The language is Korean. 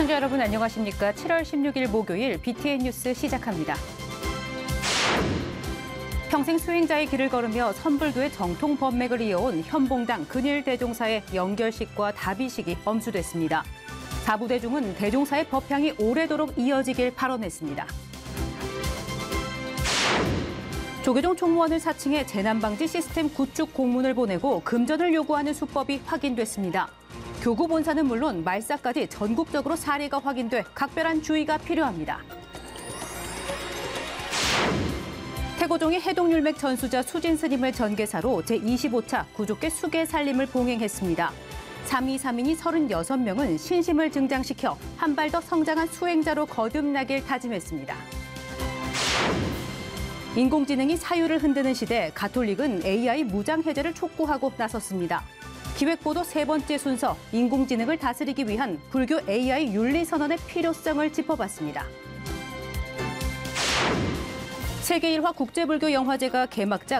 시청자 여러분 안녕하십니까? 7월 16일 목요일 BTN 뉴스 시작합니다. 평생 수행자의 길을 걸으며 선불교의 정통 법맥을 이어온 현봉당 근일대종사의 영결식과 답의식이 엄수됐습니다. 사부대중은 대종사의 법향이 오래도록 이어지길 발언했습니다. 조계종 총무원을 사칭해 재난방지 시스템 구축 공문을 보내고 금전을 요구하는 수법이 확인됐습니다. 교구 본사는 물론 말사까지 전국적으로 사례가 확인돼 각별한 주의가 필요합니다. 태고종이 해동율맥 전수자 수진 스님을 전계사로 제25차 구족계 수계 살림을 봉행했습니다. 323인이 36명은 신심을 증장시켜 한 발 더 성장한 수행자로 거듭나길 다짐했습니다. 인공지능이 사유를 흔드는 시대, 가톨릭은 AI 무장 해제를 촉구하고 나섰습니다. 기획보도 세 번째 순서, 인공지능을 다스리기 위한 불교 AI 윤리선언의 필요성을 짚어봤습니다. 세계 1화 국제불교 영화제가 개막작